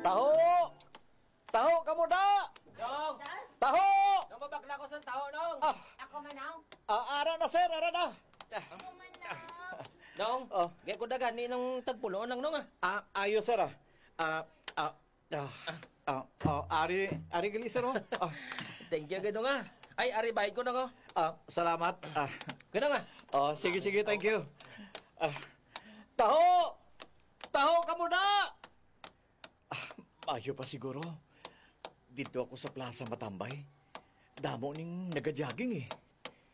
Taho! Taho ka mo da! Nong! Taho! Nong, mabakla ko sa tao, Nong! Ako manaw. Ara na sir, ara na. Ako manaw. Nong! Oh. Gaya ko dagan ni ng tagpulo ng Nong, Ayos sir Ari gali sir oh. Thank you, gado nga. Ay, ari bahay ko, Nong, Salamat. Gado nga. Sige, thank you. Taho! Taho ka mo na! Mayo pa siguro. Dito ako sa plaza matambay. Damo ning nagajogging eh.